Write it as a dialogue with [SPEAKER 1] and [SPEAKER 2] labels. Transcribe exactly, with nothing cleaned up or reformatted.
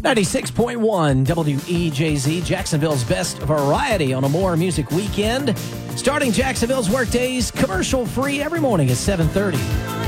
[SPEAKER 1] ninety-six point one W E J Z, Jacksonville's best variety on a More Music weekend. Starting Jacksonville's workdays commercial free every morning at seven thirty.